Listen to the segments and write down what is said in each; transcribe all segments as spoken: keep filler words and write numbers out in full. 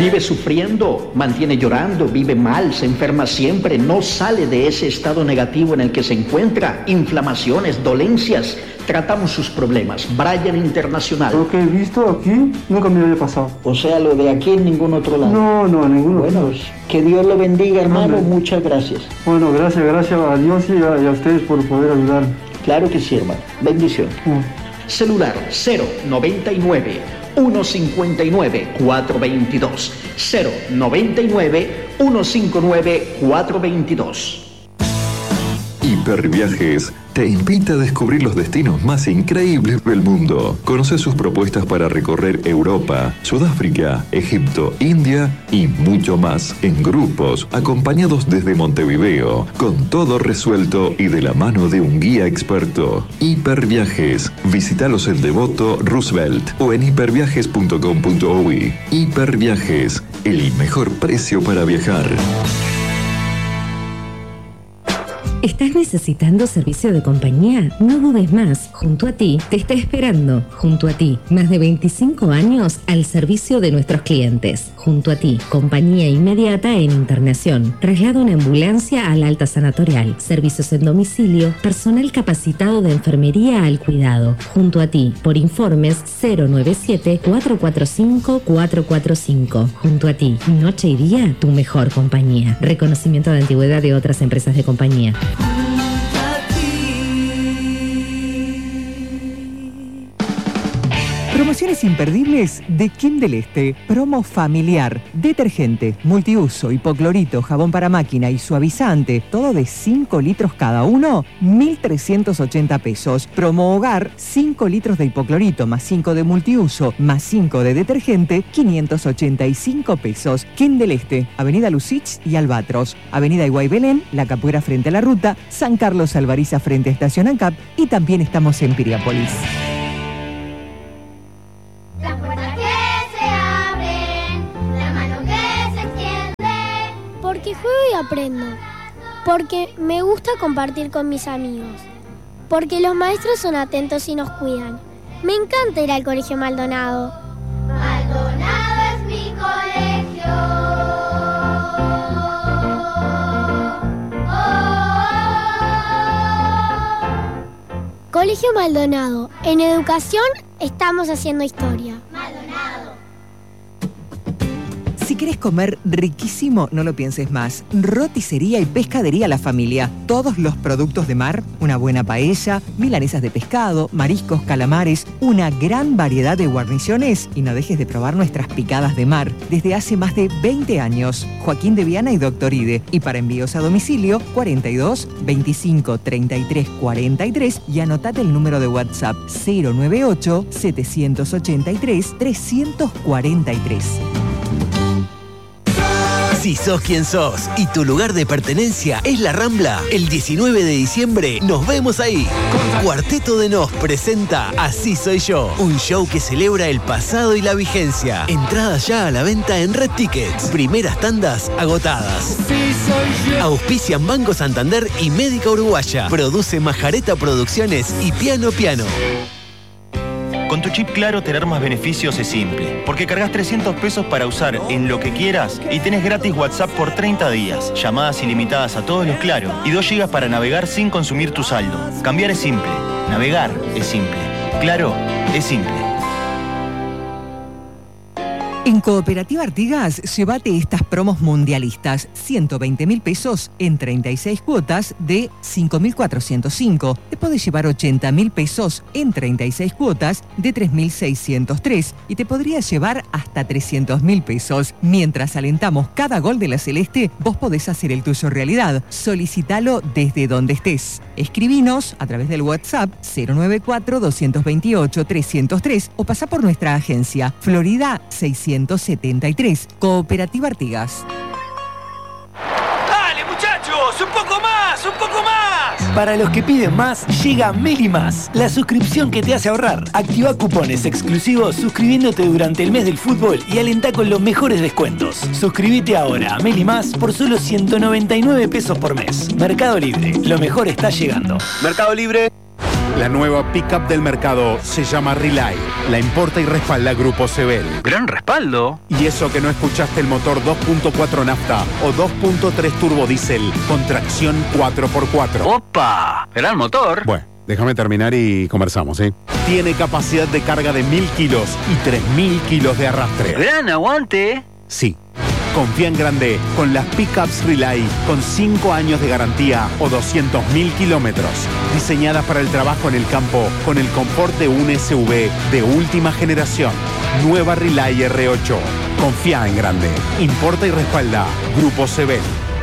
Vive sufriendo, mantiene llorando, vive mal, se enferma siempre, no sale de ese estado negativo en el que se encuentra, inflamaciones, dolencias. Tratamos sus problemas. Brian Internacional. Lo que he visto aquí nunca me había pasado. O sea, lo de aquí en ningún otro lado. No, no, en ningún otro lado. Bueno, que Dios lo bendiga, hermano. Amén. Muchas gracias. Bueno, gracias, gracias a Dios y a, y a ustedes por poder ayudar. Claro que sí, hermano. Bendición. Mm. Celular cero noventa y nueve, ciento cincuenta y nueve, cuatrocientos veintidós. cero noventa y nueve, ciento cincuenta y nueve, cuatrocientos veintidós. Hiperviajes te invita a descubrir los destinos más increíbles del mundo. Conoce sus propuestas para recorrer Europa, Sudáfrica, Egipto, India y mucho más en grupos, acompañados desde Montevideo, con todo resuelto y de la mano de un guía experto. Hiperviajes. Visítalos en Devoto, Roosevelt o en hiperviajes punto com punto uy. Hiperviajes, el mejor precio para viajar. ¿Estás necesitando servicio de compañía? No dudes más. Junto a ti te está esperando. Junto a ti, más de veinticinco años al servicio de nuestros clientes. Junto a ti, compañía inmediata en internación. Traslado en ambulancia al alta sanatorial. Servicios en domicilio. Personal capacitado de enfermería al cuidado. Junto a ti, por informes cero noventa y siete, cuatro cuatro cinco, cuatro cuatro cinco. Junto a ti, noche y día, tu mejor compañía. Reconocimiento de antigüedad de otras empresas de compañía. Promociones imperdibles de Kim del Este. Promo familiar. Detergente, multiuso, hipoclorito, jabón para máquina y suavizante. Todo de cinco litros cada uno. mil trescientos ochenta pesos. Promo hogar. cinco litros de hipoclorito más cinco de multiuso más cinco de detergente. quinientos ochenta y cinco pesos. Kim del Este. Avenida Lucich y Albatros. Avenida Iguay Belén. La Capuera frente a la ruta. San Carlos Alvariza frente a Estación ANCAP. Y también estamos en Piriápolis. Juego y aprendo, porque me gusta compartir con mis amigos, porque los maestros son atentos y nos cuidan. Me encanta ir al Colegio Maldonado. Maldonado es mi colegio. Oh. Colegio Maldonado. En educación estamos haciendo historia. Si querés comer riquísimo, no lo pienses más. Roticería y pescadería La Familia. Todos los productos de mar, una buena paella, milanesas de pescado, mariscos, calamares, una gran variedad de guarniciones y no dejes de probar nuestras picadas de mar. Desde hace más de veinte años. Joaquín de Viana y Doctor Ide. Y para envíos a domicilio, cuarenta y dos, veinticinco, treinta y tres, cuarenta y tres y anotate el número de WhatsApp cero noventa y ocho, setecientos ochenta y tres, trescientos cuarenta y tres. Si sos quien sos y tu lugar de pertenencia es la Rambla, el diecinueve de diciembre nos vemos ahí. Cuarteto de Nos presenta Así Soy Yo, un show que celebra el pasado y la vigencia. Entradas ya a la venta en Red Tickets. Primeras tandas agotadas. Auspician Banco Santander y Médica Uruguaya. Produce Majareta Producciones y Piano Piano. Con tu chip Claro, tener más beneficios es simple, porque cargas trescientos pesos para usar en lo que quieras y tenés gratis WhatsApp por treinta días, llamadas ilimitadas a todos los Claro y dos gigas para navegar sin consumir tu saldo. Cambiar es simple, navegar es simple, Claro es simple. En Cooperativa Artigas, llévate estas promos mundialistas. ciento veinte mil pesos en treinta y seis cuotas de cinco mil cuatrocientos cinco. Te podés llevar ochenta mil pesos en treinta y seis cuotas de tres mil seiscientos tres. Y te podrías llevar hasta trescientos mil pesos. Mientras alentamos cada gol de la Celeste, vos podés hacer el tuyo realidad. Solicítalo desde donde estés. Escribinos a través del WhatsApp cero noventa y cuatro, doscientos veintiocho, trescientos tres o pasá por nuestra agencia Florida seiscientos setenta y tres. Cooperativa Artigas. ¡Dale, muchachos! ¡Un poco más! ¡Un poco más! Para los que piden más, llega Meli Más, la suscripción que te hace ahorrar. Activa cupones exclusivos suscribiéndote durante el mes del fútbol y alentá con los mejores descuentos. Suscríbete ahora a Meli Más por solo ciento noventa y nueve pesos por mes. Mercado Libre, lo mejor está llegando. Mercado Libre. La nueva pickup del mercado se llama Relay. La importa y respalda Grupo Sebel. ¡Gran respaldo! Y eso que no escuchaste el motor dos punto cuatro nafta o dos punto tres turbo diésel con tracción cuatro por cuatro. ¡Opa! ¡Gran motor! Bueno, déjame terminar y conversamos, ¿eh? Tiene capacidad de carga de mil kilos y tres mil kilos de arrastre. ¡Gran aguante! Sí. Confía en grande con las pickups Relay con cinco años de garantía o doscientos mil kilómetros. Diseñadas para el trabajo en el campo con el confort de un S U V de última generación. Nueva Relay R ocho. Confía en grande. Importa y respalda Grupo Sebel.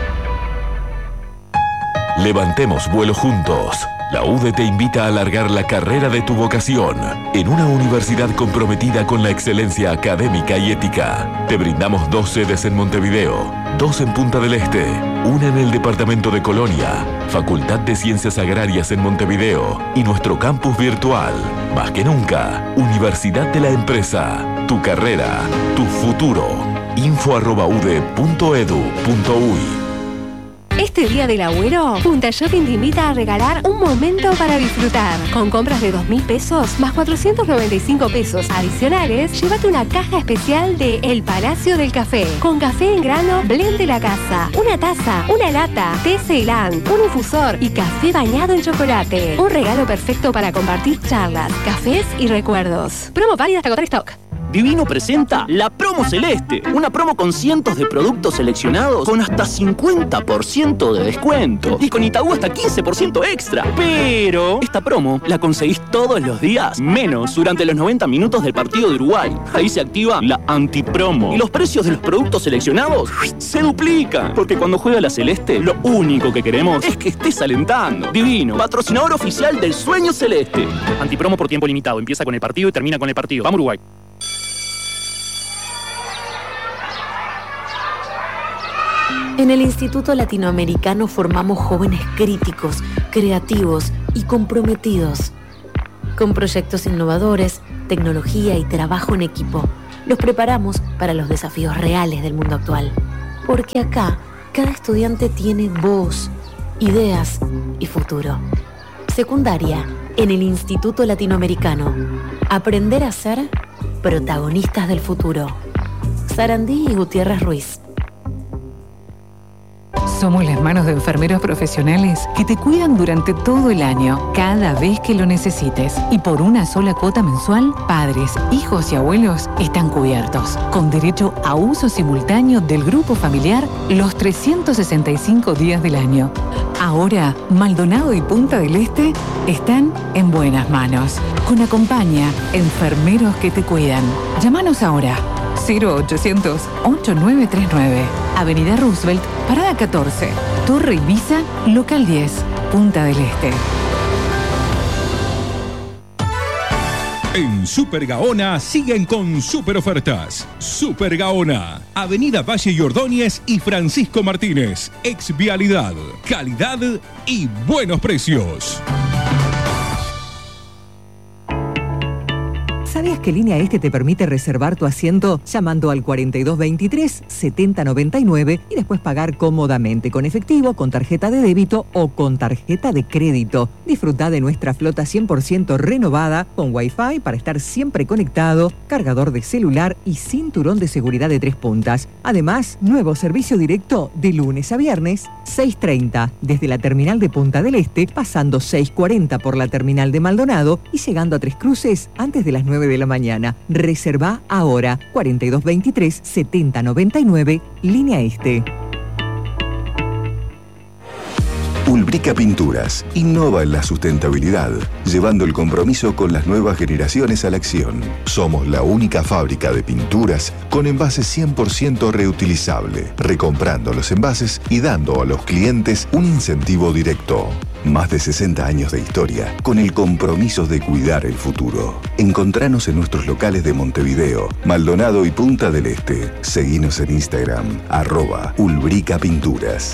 Levantemos vuelo juntos. La U D E te invita a alargar la carrera de tu vocación en una universidad comprometida con la excelencia académica y ética. Te brindamos dos sedes en Montevideo, dos en Punta del Este, una en el departamento de Colonia, Facultad de Ciencias Agrarias en Montevideo y nuestro campus virtual. Más que nunca, Universidad de la Empresa. Tu carrera, tu futuro. info arroba u d e punto edu punto uy. Este día del abuelo, Punta Shopping te invita a regalar un momento para disfrutar. Con compras de dos mil pesos más cuatrocientos noventa y cinco pesos adicionales, llévate una caja especial de El Palacio del Café. Con café en grano, blend de la casa, una taza, una lata, té Ceilán, un infusor y café bañado en chocolate. Un regalo perfecto para compartir charlas, cafés y recuerdos. Promo válida hasta agotar stock. Divino presenta la Promo Celeste, una promo con cientos de productos seleccionados con hasta cincuenta por ciento de descuento y con Itaú hasta quince por ciento extra. Pero esta promo la conseguís todos los días, menos durante los noventa minutos del partido de Uruguay. Ahí se activa la antipromo y los precios de los productos seleccionados se duplican, porque cuando juega la Celeste, lo único que queremos es que estés alentando. Divino, patrocinador oficial del Sueño Celeste. Antipromo por tiempo limitado, empieza con el partido y termina con el partido. Vamos Uruguay. En el Instituto Latinoamericano formamos jóvenes críticos, creativos y comprometidos. Con proyectos innovadores, tecnología y trabajo en equipo, los preparamos para los desafíos reales del mundo actual. Porque acá, cada estudiante tiene voz, ideas y futuro. Secundaria, en el Instituto Latinoamericano. Aprender a ser protagonistas del futuro. Sarandí y Gutiérrez Ruiz. Somos las manos de enfermeros profesionales que te cuidan durante todo el año, cada vez que lo necesites. Y por una sola cuota mensual, padres, hijos y abuelos están cubiertos, con derecho a uso simultáneo del grupo familiar los trescientos sesenta y cinco días del año. Ahora, Maldonado y Punta del Este están en buenas manos. Con Acompaña, enfermeros que te cuidan. Llámanos ahora. cero ochocientos, ocho nueve tres nueve. Avenida Roosevelt, Parada catorce. Torre Ibiza, Local diez. Punta del Este. En Super Gaona siguen con super ofertas. Super Gaona, Avenida Valle y Ordóñez y Francisco Martínez. Ex Vialidad, calidad y buenos precios. ¿Sabías que Línea Este te permite reservar tu asiento llamando al cuarenta y dos veintitrés, setenta noventa y nueve y después pagar cómodamente con efectivo, con tarjeta de débito o con tarjeta de crédito? Disfruta de nuestra flota cien por ciento renovada con Wi-Fi para estar siempre conectado, cargador de celular y cinturón de seguridad de tres puntas. Además, nuevo servicio directo de lunes a viernes, seis treinta desde la terminal de Punta del Este, pasando seis cuarenta por la terminal de Maldonado y llegando a Tres Cruces antes de las nueve de la mañana. Reserva ahora cuarenta y dos veintitrés, setenta noventa y nueve, Línea Este. Ulbrica Pinturas innova en la sustentabilidad, llevando el compromiso con las nuevas generaciones a la acción. Somos la única fábrica de pinturas con envases cien por ciento reutilizable, recomprando los envases y dando a los clientes un incentivo directo. Más de sesenta años de historia con el compromiso de cuidar el futuro. Encontranos en nuestros locales de Montevideo, Maldonado y Punta del Este. Seguinos en Instagram, arroba Ulbrica Pinturas.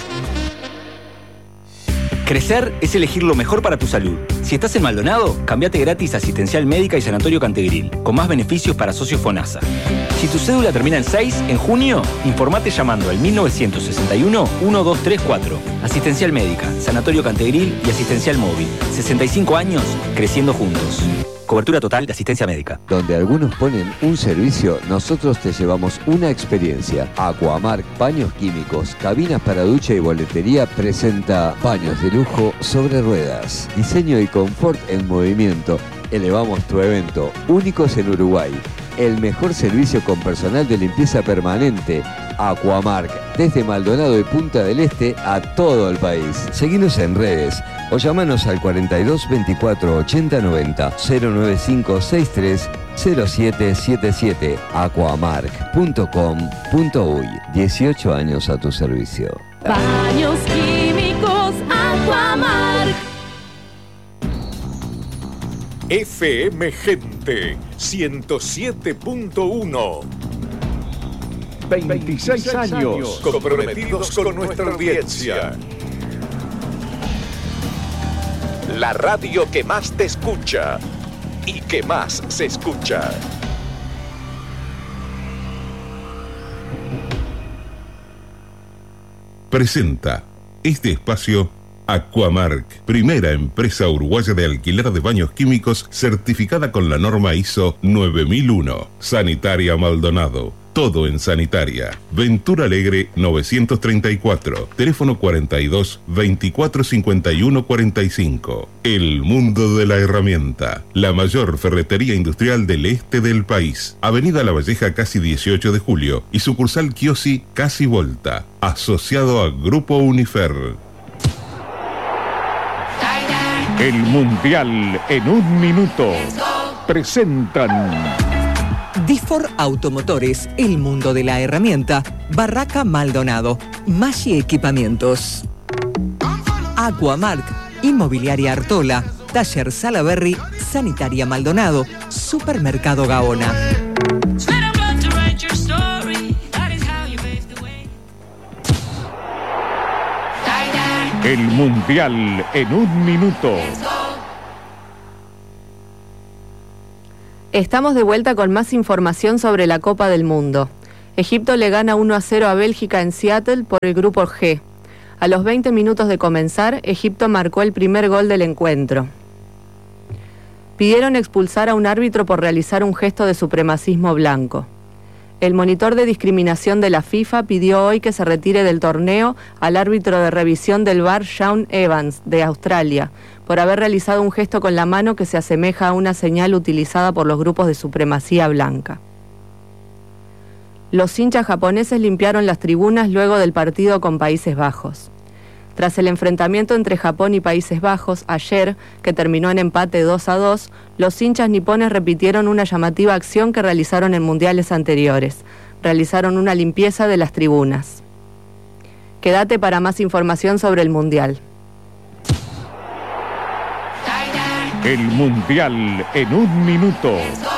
Crecer es elegir lo mejor para tu salud. Si estás en Maldonado, cambiate gratis a Asistencial Médica y Sanatorio Cantegril, con más beneficios para socios FONASA. Si Si tu cédula termina en seis, en junio, informate llamando al mil novecientos sesenta y uno, uno dos tres cuatro. Asistencial Médica, Sanatorio Cantegril y Asistencial Móvil. sesenta y cinco años, creciendo juntos. Cobertura total de asistencia médica. Donde algunos ponen un servicio, nosotros te llevamos una experiencia. Aquamark Paños Químicos, cabinas para ducha y boletería presenta paños de lujo sobre ruedas. Diseño y confort en movimiento. Elevamos tu evento, únicos en Uruguay. El mejor servicio con personal de limpieza permanente. Aquamark, desde Maldonado y Punta del Este a todo el país. Seguinos en redes o llamanos al cuarenta y dos veinticuatro ochenta noventa cero nueve cinco sesenta y tres cero siete siete siete. aquamark punto com punto uy. dieciocho años a tu servicio. Baños Químicos Aquamark. F M Gente ciento siete punto uno. veintiséis años comprometidos con nuestra audiencia. La radio que más te escucha y que más se escucha. Presenta este espacio Aquamark, primera empresa uruguaya de alquiler de baños químicos certificada con la norma I S O nueve mil uno. Sanitaria Maldonado. Todo en sanitaria. Ventura Alegre novecientos treinta y cuatro. Teléfono cuarenta y dos veinticuatro cincuenta y uno cuarenta y cinco. El mundo de la herramienta. La mayor ferretería industrial del este del país. Avenida La Valleja casi dieciocho de julio y sucursal Kiosi casi Volta. Asociado a Grupo Unifer. El Mundial en un minuto. Presentan Difor Automotores, el mundo de la herramienta. Barraca Maldonado, Maggi Equipamientos. Aquamark, Inmobiliaria Artola, Taller Salaberry, Sanitaria Maldonado, Supermercado Gaona. El Mundial en un minuto. Estamos de vuelta con más información sobre la Copa del Mundo. Egipto le gana uno a cero a Bélgica en Seattle por el grupo G. A los veinte minutos de comenzar, Egipto marcó el primer gol del encuentro. Pidieron expulsar a un árbitro por realizar un gesto de supremacismo blanco. El monitor de discriminación de la FIFA pidió hoy que se retire del torneo al árbitro de revisión del V A R Shaun Evans, de Australia, por haber realizado un gesto con la mano que se asemeja a una señal utilizada por los grupos de supremacía blanca. Los hinchas japoneses limpiaron las tribunas luego del partido con Países Bajos. Tras el enfrentamiento entre Japón y Países Bajos ayer, que terminó en empate dos a dos, los hinchas nipones repitieron una llamativa acción que realizaron en mundiales anteriores. Realizaron una limpieza de las tribunas. Quédate para más información sobre el mundial. El Mundial en un minuto.